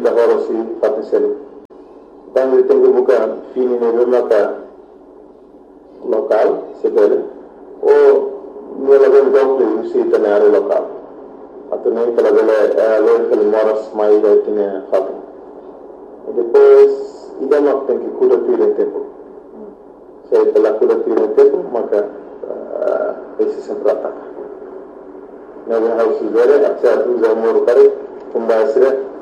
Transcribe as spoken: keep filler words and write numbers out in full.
ka horo si fatisel tangi tengu buka fini ne maka lokal sebele o nela ben dokle usi tanare lokal atau nem kala bele lo fel moras mai da tine fato e depois ida mak tenki kuda tire tempo se pela kuda tire tempo maka esse sempre ataca na house vere acha tu zamor kare kumbasre